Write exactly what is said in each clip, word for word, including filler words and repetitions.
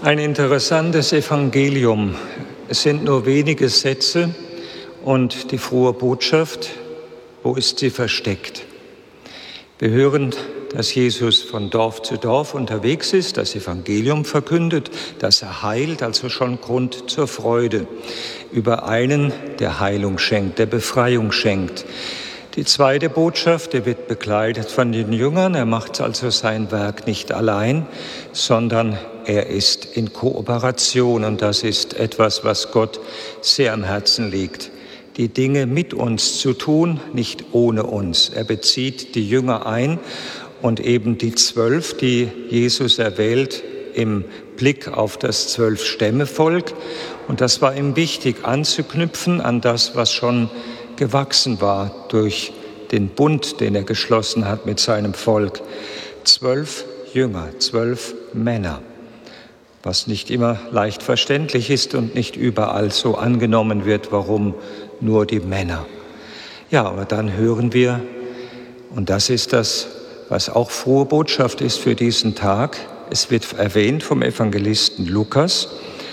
Ein interessantes Evangelium. Es sind nur wenige Sätze und die frohe Botschaft, wo ist sie versteckt? Wir hören, dass Jesus von Dorf zu Dorf unterwegs ist, das Evangelium verkündet, dass er heilt, also schon Grund zur Freude über einen, der Heilung schenkt, der Befreiung schenkt. Die zweite Botschaft, er wird begleitet von den Jüngern, er macht also sein Werk nicht allein, sondern er ist in Kooperation und das ist etwas, was Gott sehr am Herzen liegt. Die Dinge mit uns zu tun, nicht ohne uns. Er bezieht die Jünger ein und eben die Zwölf, die Jesus erwählt, im Blick auf das Zwölf-Stämme-Volk. Und das war ihm wichtig, anzuknüpfen an das, was schon gewachsen war durch den Bund, den er geschlossen hat mit seinem Volk. Zwölf Jünger, zwölf Männer, was nicht immer leicht verständlich ist und nicht überall so angenommen wird, warum nur die Männer. Ja, aber dann hören wir, und das ist das, was auch frohe Botschaft ist für diesen Tag, es wird erwähnt vom Evangelisten Lukas,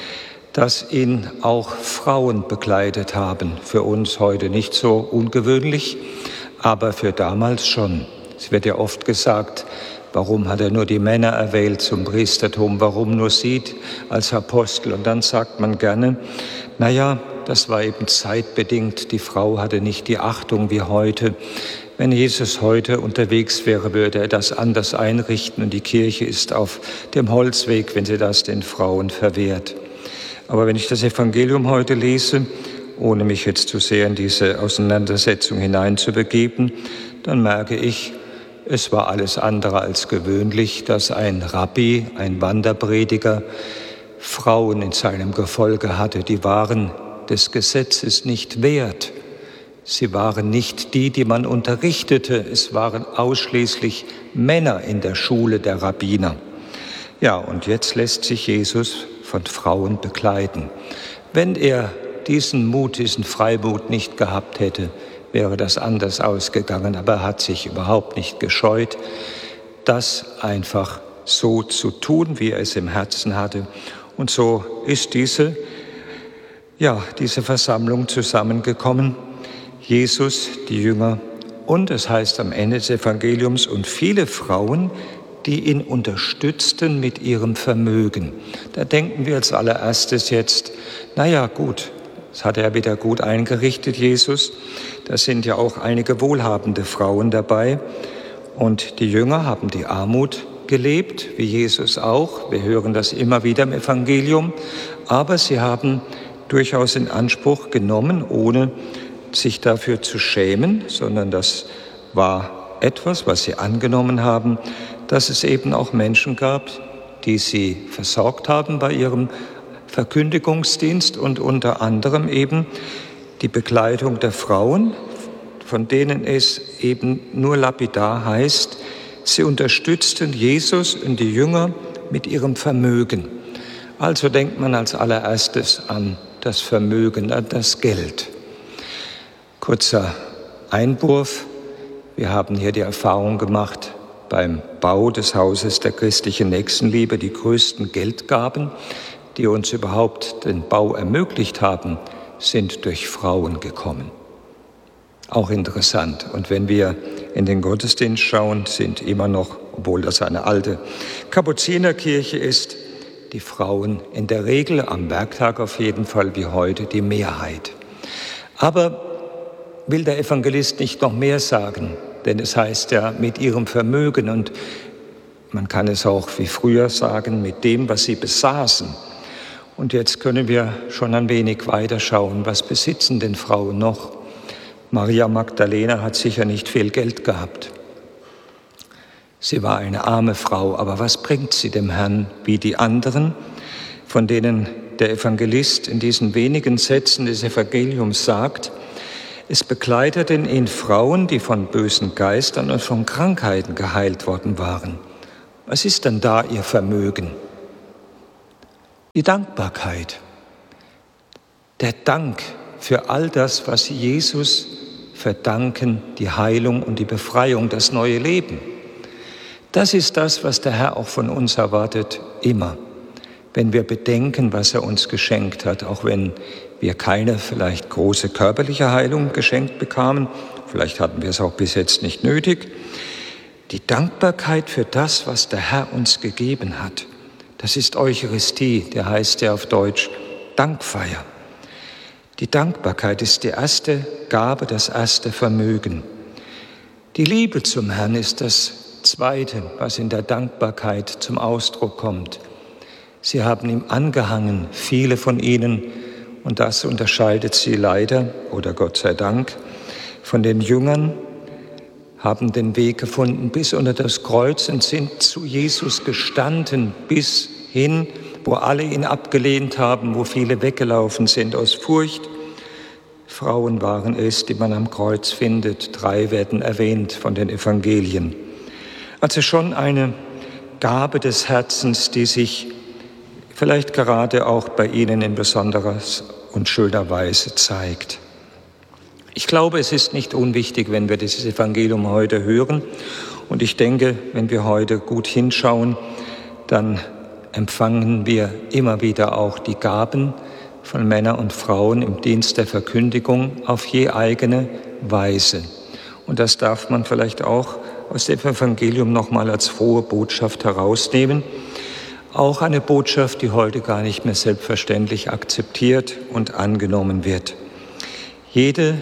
dass ihn auch Frauen begleitet haben. Für uns heute nicht so ungewöhnlich, aber für damals schon. Es wird ja oft gesagt, warum hat er nur die Männer erwählt zum Priestertum, warum nur sie als Apostel? Und dann sagt man gerne, naja, das war eben zeitbedingt, die Frau hatte nicht die Achtung wie heute. Wenn Jesus heute unterwegs wäre, würde er das anders einrichten und die Kirche ist auf dem Holzweg, wenn sie das den Frauen verwehrt. Aber wenn ich das Evangelium heute lese, ohne mich jetzt zu sehr in diese Auseinandersetzung hineinzubegeben, dann merke ich, es war alles andere als gewöhnlich, dass ein Rabbi, ein Wanderprediger, Frauen in seinem Gefolge hatte. Die waren des Gesetzes nicht wert. Sie waren nicht die, die man unterrichtete. Es waren ausschließlich Männer in der Schule der Rabbiner. Ja, und jetzt lässt sich Jesus von Frauen begleiten. Wenn er diesen Mut, diesen Freimut nicht gehabt hätte, wäre das anders ausgegangen. Aber er hat sich überhaupt nicht gescheut, das einfach so zu tun, wie er es im Herzen hatte. Und so ist diese, ja, diese Versammlung zusammengekommen. Jesus, die Jünger und es heißt am Ende des Evangeliums und viele Frauen, die ihn unterstützten mit ihrem Vermögen. Da denken wir als allererstes jetzt, naja gut, das hat er wieder gut eingerichtet, Jesus. Da sind ja auch einige wohlhabende Frauen dabei. Und die Jünger haben die Armut gelebt, wie Jesus auch. Wir hören das immer wieder im Evangelium. Aber sie haben durchaus in Anspruch genommen, ohne sich dafür zu schämen, sondern das war etwas, was sie angenommen haben, dass es eben auch Menschen gab, die sie versorgt haben bei ihrem Verkündigungsdienst und unter anderem eben die Begleitung der Frauen, von denen es eben nur lapidar heißt, sie unterstützten Jesus und die Jünger mit ihrem Vermögen. Also denkt man als allererstes an das Vermögen, an das Geld. Kurzer Einwurf. Wir haben hier die Erfahrung gemacht, beim Bau des Hauses der christlichen Nächstenliebe, die größten Geldgaben, die uns überhaupt den Bau ermöglicht haben, sind durch Frauen gekommen. Auch interessant. Und wenn wir in den Gottesdienst schauen, sind immer noch, obwohl das eine alte Kapuzinerkirche ist, die Frauen in der Regel, am Werktag auf jeden Fall wie heute, die Mehrheit. Aber will der Evangelist nicht noch mehr sagen? Denn es heißt ja, mit ihrem Vermögen und man kann es auch wie früher sagen, mit dem, was sie besaßen. Und jetzt können wir schon ein wenig weiter schauen, was besitzen denn Frauen noch? Maria Magdalena hat sicher nicht viel Geld gehabt. Sie war eine arme Frau, aber was bringt sie dem Herrn wie die anderen, von denen der Evangelist in diesen wenigen Sätzen des Evangeliums sagt, es begleiteten ihn Frauen, die von bösen Geistern und von Krankheiten geheilt worden waren. Was ist denn da ihr Vermögen? Die Dankbarkeit. Der Dank für all das, was sie Jesus verdanken, die Heilung und die Befreiung, das neue Leben. Das ist das, was der Herr auch von uns erwartet, immer. wenn wir bedenken, was er uns geschenkt hat, auch wenn wir keine vielleicht große körperliche Heilung geschenkt bekamen, vielleicht hatten wir es auch bis jetzt nicht nötig, die Dankbarkeit für das, was der Herr uns gegeben hat, das ist Eucharistie, der heißt ja auf Deutsch Dankfeier. Die Dankbarkeit ist die erste Gabe, das erste Vermögen. Die Liebe zum Herrn ist das Zweite, was in der Dankbarkeit zum Ausdruck kommt. Sie haben ihm angehangen, viele von ihnen, und das unterscheidet sie leider, oder Gott sei Dank, von den Jüngern, haben den Weg gefunden bis unter das Kreuz und sind zu Jesus gestanden, bis hin, wo alle ihn abgelehnt haben, wo viele weggelaufen sind aus Furcht. Frauen waren es, die man am Kreuz findet. Drei werden erwähnt von den Evangelien. Also schon eine Gabe des Herzens, die sich vielleicht gerade auch bei Ihnen in besonderer und schöner Weise zeigt. Ich glaube, es ist nicht unwichtig, wenn wir dieses Evangelium heute hören. Und ich denke, wenn wir heute gut hinschauen, dann empfangen wir immer wieder auch die Gaben von Männern und Frauen im Dienst der Verkündigung auf je eigene Weise. Und das darf man vielleicht auch aus dem Evangelium nochmal als frohe Botschaft herausnehmen. Auch eine Botschaft, die heute gar nicht mehr selbstverständlich akzeptiert und angenommen wird. Jede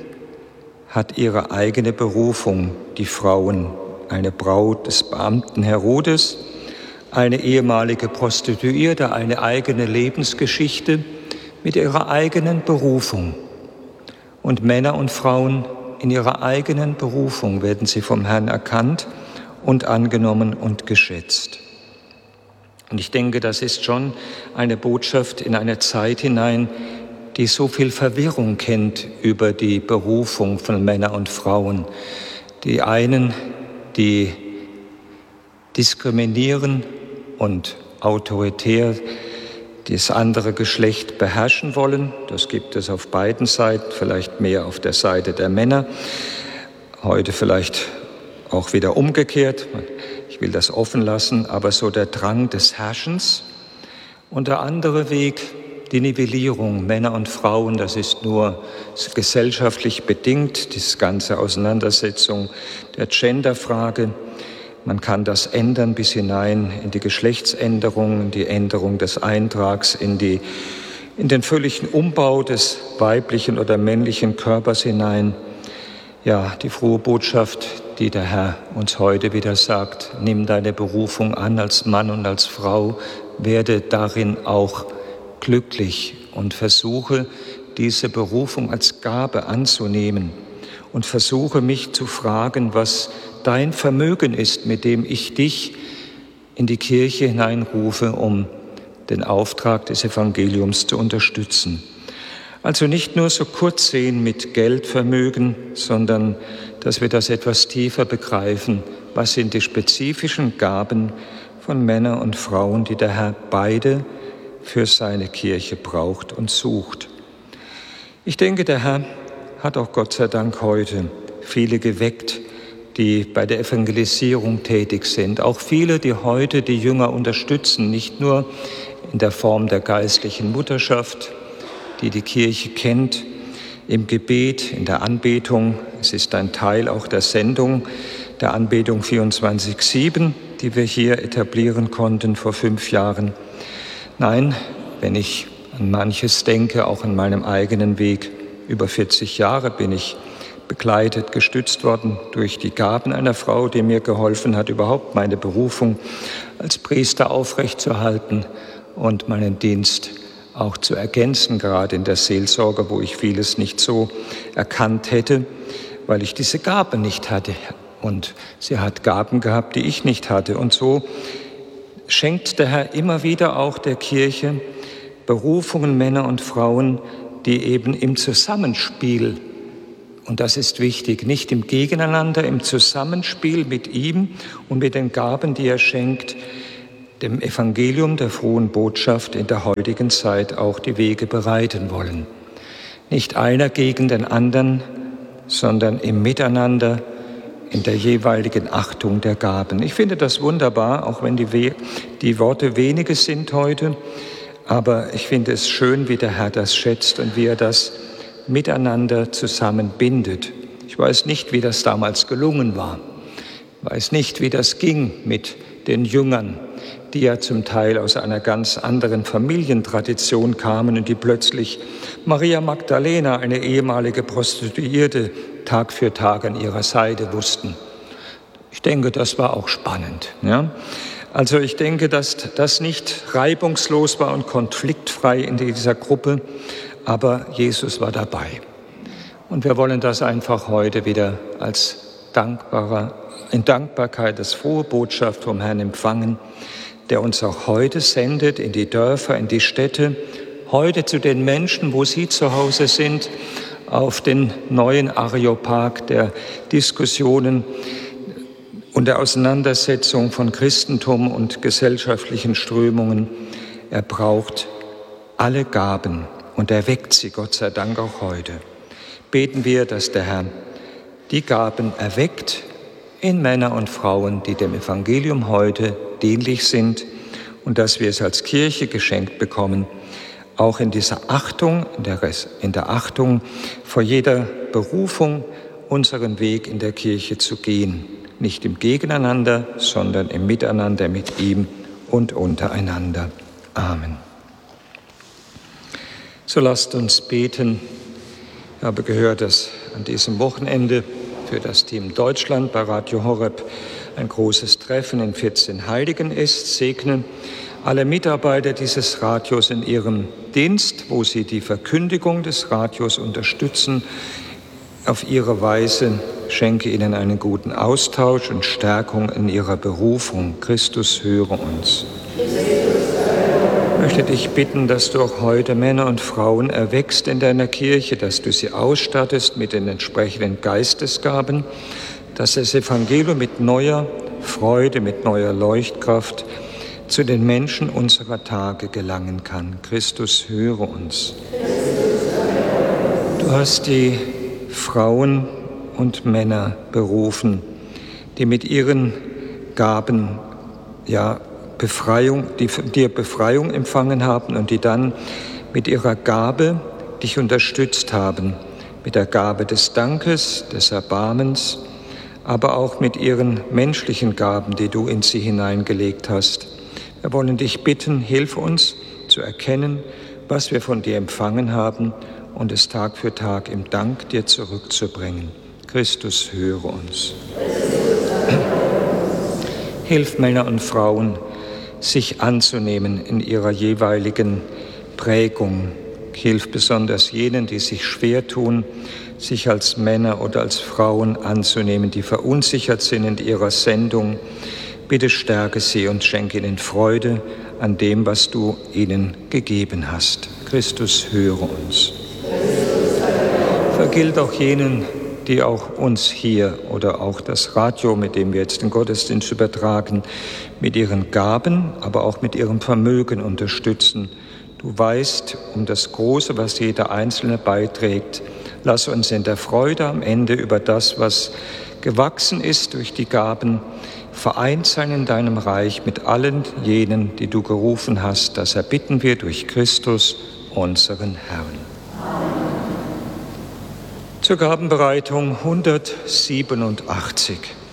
hat ihre eigene Berufung, die Frauen, eine Braut des Beamten Herodes, eine ehemalige Prostituierte, eine eigene Lebensgeschichte mit ihrer eigenen Berufung. Und Männer und Frauen in ihrer eigenen Berufung werden sie vom Herrn erkannt und angenommen und geschätzt. Und ich denke, das ist schon eine Botschaft in eine Zeit hinein, die so viel Verwirrung kennt über die Berufung von Männern und Frauen. Die einen, die diskriminieren und autoritär das andere Geschlecht beherrschen wollen. Das gibt es auf beiden Seiten, vielleicht mehr auf der Seite der Männer. Heute vielleicht auch wieder umgekehrt. Ich will das offen lassen, aber so der Drang des Herrschens. Und der andere Weg, die Nivellierung Männer und Frauen, das ist nur gesellschaftlich bedingt, diese ganze Auseinandersetzung der Genderfrage. Man kann das ändern bis hinein in die Geschlechtsänderung, die Änderung des Eintrags in, die, in den völligen Umbau des weiblichen oder männlichen Körpers hinein. Ja, die frohe Botschaft, die der Herr uns heute wieder sagt: Nimm deine Berufung an als Mann und als Frau, werde darin auch glücklich und versuche, diese Berufung als Gabe anzunehmen und versuche mich zu fragen, was dein Vermögen ist, mit dem ich dich in die Kirche hineinrufe, um den Auftrag des Evangeliums zu unterstützen. Also nicht nur so kurz sehen mit Geldvermögen, sondern dass wir das etwas tiefer begreifen. Was sind die spezifischen Gaben von Männern und Frauen, die der Herr beide für seine Kirche braucht und sucht? Ich denke, der Herr hat auch Gott sei Dank heute viele geweckt, die bei der Evangelisierung tätig sind. Auch viele, die heute die Jünger unterstützen, nicht nur in der Form der geistlichen Mutterschaft, die die Kirche kennt, im Gebet, in der Anbetung. Es ist ein Teil auch der Sendung der Anbetung vierundzwanzig sieben, die wir hier etablieren konnten vor fünf Jahren. Nein, wenn ich an manches denke, auch an meinem eigenen Weg, über vierzig Jahre bin ich begleitet, gestützt worden durch die Gaben einer Frau, die mir geholfen hat, überhaupt meine Berufung als Priester aufrechtzuerhalten und meinen Dienst auch zu ergänzen, gerade in der Seelsorge, wo ich vieles nicht so erkannt hätte, weil ich diese Gabe nicht hatte. Und sie hat Gaben gehabt, die ich nicht hatte. Und so schenkt der Herr immer wieder auch der Kirche Berufungen, Männer und Frauen, die eben im Zusammenspiel, und das ist wichtig, nicht im Gegeneinander, im Zusammenspiel mit ihm und mit den Gaben, die er schenkt, dem Evangelium der frohen Botschaft in der heutigen Zeit auch die Wege bereiten wollen. Nicht einer gegen den anderen, sondern im Miteinander, in der jeweiligen Achtung der Gaben. Ich finde das wunderbar, auch wenn die, We- die Worte wenige sind heute, aber ich finde es schön, wie der Herr das schätzt und wie er das miteinander zusammenbindet. Ich weiß nicht, wie das damals gelungen war. Ich weiß nicht, wie das ging mit den Jüngern, die ja zum Teil aus einer ganz anderen Familientradition kamen und die plötzlich Maria Magdalena, eine ehemalige Prostituierte, Tag für Tag an ihrer Seite wussten. Ich denke, das war auch spannend. Ja? Also ich denke, dass das nicht reibungslos war und konfliktfrei in dieser Gruppe, aber Jesus war dabei. Und wir wollen das einfach heute wieder als dankbarer, in Dankbarkeit als frohe Botschaft vom Herrn empfangen, der uns auch heute sendet in die Dörfer, in die Städte, heute zu den Menschen, wo sie zu Hause sind, auf den neuen Areopag der Diskussionen und der Auseinandersetzung von Christentum und gesellschaftlichen Strömungen. Er braucht alle Gaben und er weckt sie, Gott sei Dank, auch heute. Beten wir, dass der Herr die Gaben erweckt in Männer und Frauen, die dem Evangelium heute dienlich sind und dass wir es als Kirche geschenkt bekommen, auch in dieser Achtung, in der, in der Achtung vor jeder Berufung unseren Weg in der Kirche zu gehen. Nicht im Gegeneinander, sondern im Miteinander mit ihm und untereinander. Amen. So lasst uns beten. Ich habe gehört, dass an diesem Wochenende für das Team Deutschland bei Radio Horeb ein großes Treffen in vierzehn Heiligen ist. Segne alle Mitarbeiter dieses Radios in ihrem Dienst, wo sie die Verkündigung des Radios unterstützen. Auf ihre Weise schenke ihnen einen guten Austausch und Stärkung in ihrer Berufung. Christus, höre uns. Ich möchte dich bitten, dass du auch heute Männer und Frauen erweckst in deiner Kirche, dass du sie ausstattest mit den entsprechenden Geistesgaben, dass das Evangelium mit neuer Freude, mit neuer Leuchtkraft zu den Menschen unserer Tage gelangen kann. Christus, höre uns. Du hast die Frauen und Männer berufen, die mit ihren Gaben ja Befreiung, die dir Befreiung empfangen haben und die dann mit ihrer Gabe dich unterstützt haben, mit der Gabe des Dankes, des Erbarmens, aber auch mit ihren menschlichen Gaben, die du in sie hineingelegt hast. Wir wollen dich bitten, hilf uns zu erkennen, was wir von dir empfangen haben und es Tag für Tag im Dank dir zurückzubringen. Christus, höre uns. Hilf Männer und Frauen, sich anzunehmen in ihrer jeweiligen Prägung. Hilf besonders jenen, die sich schwer tun, sich als Männer oder als Frauen anzunehmen, die verunsichert sind in ihrer Sendung. Bitte stärke sie und schenke ihnen Freude an dem, was du ihnen gegeben hast. Christus, höre uns. Vergilt auch jenen, die auch uns hier oder auch das Radio, mit dem wir jetzt den Gottesdienst übertragen, mit ihren Gaben, aber auch mit ihrem Vermögen unterstützen. Du weißt um das Große, was jeder Einzelne beiträgt. Lass uns in der Freude am Ende über das, was gewachsen ist durch die Gaben, vereint sein in deinem Reich mit allen jenen, die du gerufen hast. Das erbitten wir durch Christus, unseren Herrn. Zur Gabenbereitung hundertsiebenundachtzig.